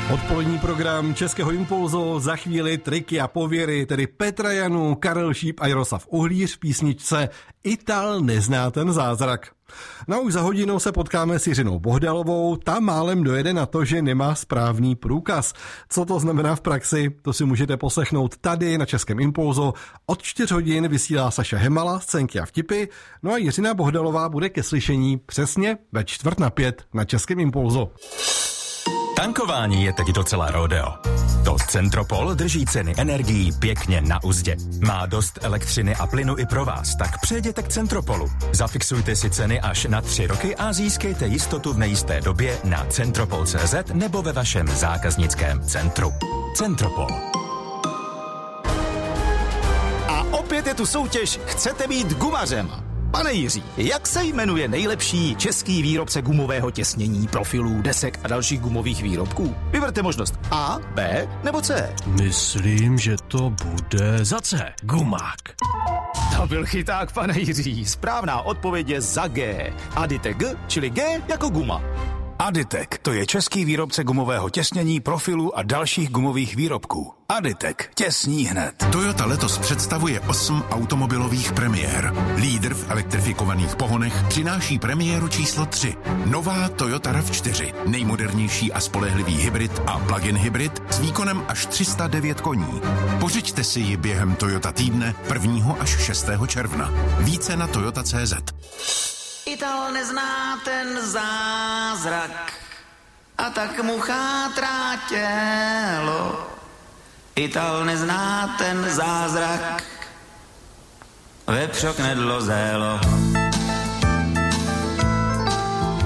Odpolední program Českého impulzu, za chvíli triky a pověry, tedy Petra Janů, Karel Šíp a Jaroslav Uhlíř v písničce Ital nezná ten zázrak. No už za hodinou se potkáme s Jiřinou Bohdalovou, ta málem dojede na to, že nemá správný průkaz. Co to znamená v praxi, to si můžete poslechnout tady na Českém impulzu. Od 4 hodin vysílá Saša Hemala, scénky a vtipy, no a Jiřina Bohdalová bude ke slyšení přesně ve 4:45 na Českém impulzu. Tankování je teď docela rodeo. To Centropol drží ceny energií pěkně na uzdě. Má dost elektřiny a plynu i pro vás, tak přejděte k Centropolu. Zafixujte si ceny až na 3 roky a získejte jistotu v nejisté době na centropol.cz nebo ve vašem zákaznickém centru. Centropol. A opět je tu soutěž Chcete být gumařem? Pane Jiří, jak se jmenuje nejlepší český výrobce gumového těsnění, profilů, desek a dalších gumových výrobků? Vyberte možnost A, B nebo C. Myslím, že to bude za C. Gumák. To byl chyták, pane Jiří. Správná odpověď je za G. Aditek G, čili G jako guma. Aditek, to je český výrobce gumového těsnění, profilů a dalších gumových výrobků. Aditek, těsní hned. Toyota letos představuje 8 automobilových premiér. Lídr v elektrifikovaných pohonech přináší premiéru číslo 3. Nová Toyota RAV4, nejmodernější a spolehlivý hybrid a plug-in hybrid s výkonem až 309 koní. Pořiďte si ji během Toyota týdne 1. až 6. června. Více na toyota.cz. Ital nezná ten zázrak a tak mu chátrá tělo. Ital nezná ten zázrak, vepřok nedlo zélo.